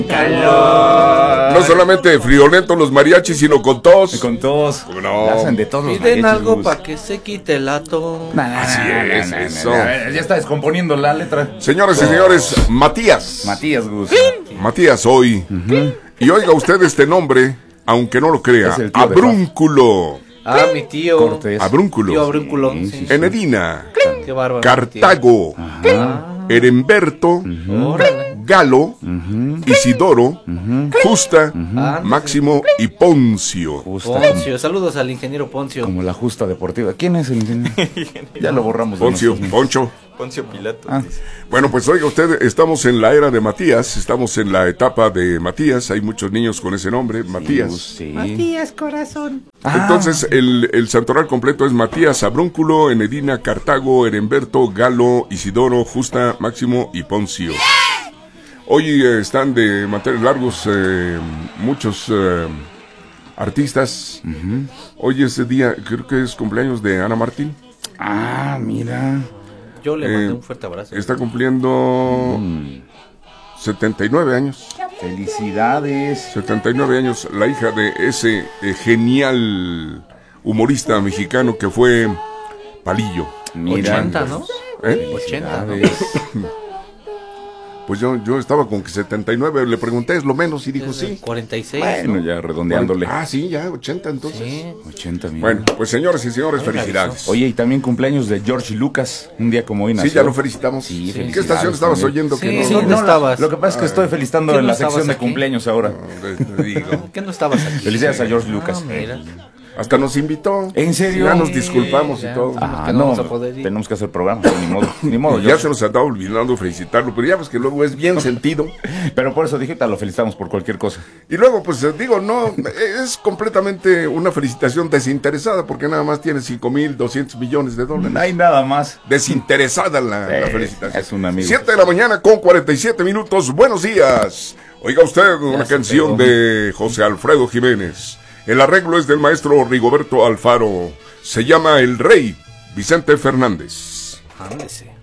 calor. No solamente friolentos los mariachis, sino con tos. Con tos. No. Hacen de todos los Piden mariachis, algo Gus. para que se quite el ato. Así es, eso. Ya está descomponiendo la letra. Señoras y señores, Matías. Matías, Gus. Matías hoy. Y oiga usted este nombre, aunque no lo crea. Es el tío de Abrúnculo. Ah, mi tío. Cortés. Tío Abrúnculo. Abrúnculo. Sí, Sí. sí. Enedina. Qué bárbaro. Cartago. Heremberto. Órale. Galo. Isidoro. Justa. Ándale. Máximo y Poncio. Justa. Poncio, saludos al ingeniero Poncio. Como la justa deportiva. ¿Quién es el ingeniero? Ya lo borramos. de Poncio, nuestros- Poncho. Poncio Pilato. Ah. Bueno, pues oiga usted, estamos en la era de Matías, estamos en la etapa de Matías, hay muchos niños con ese nombre, Matías. Sí. Matías, corazón. Entonces el santoral completo es Matías, Abrúnculo, Enedina, Cartago, Heremberto, Galo, Isidoro, Justa, Máximo y Poncio. Hoy están de mantener largos muchos artistas. Hoy es el día, creo que es cumpleaños de Ana Martín. Ah, mira. Yo le mandé un fuerte abrazo. Está cumpliendo 79 años. Felicidades. 79 años, la hija de ese genial humorista mexicano que fue Palillo. Mira. 80, ¿no? ¿Eh? 80, ¿no? Pues yo estaba con que 79, le pregunté, ¿es lo menos? Y dijo, sí. 46. Bueno, ¿no? ya redondeándole. Ah, sí, ya, 80 entonces. Sí. 80 mil. Bueno, pues señores y señores, felicidades. Oye, y también cumpleaños de George Lucas. Un día como hoy nació. Sí, ya lo felicitamos. Sí, ¿En qué felicidades estación estabas también. oyendo? Sí, que sí, no, ¿dónde estabas? Lo que pasa es que estoy felicitando ¿Qué en no la estabas sección de aquí? cumpleaños ahora. te digo. ¿Qué no estabas aquí? Felicidades a George Lucas. Mira. Hasta nos invitó. ¿En serio? Ya nos disculpamos Ya. y todo. Ah, Ah, no no, vamos a poder ir. tenemos que hacer programa, ni modo, ni modo. Ya George. se nos andaba olvidando felicitarlo, pero ya ves que luego es bien sentido. Pero por eso dije, te lo felicitamos por cualquier cosa. Y luego, pues digo, no, es completamente una felicitación desinteresada, porque nada más tiene 5,200 millones de dólares. No hay nada más. Desinteresada la Sí, felicitación. es un amigo. 7 de la mañana con 47 minutos. Buenos días. Oiga usted una se canción pegó. de José Alfredo Jiménez. El arreglo es del maestro Rigoberto Alfaro. Se llama El Rey, Vicente Fernández. Ándese.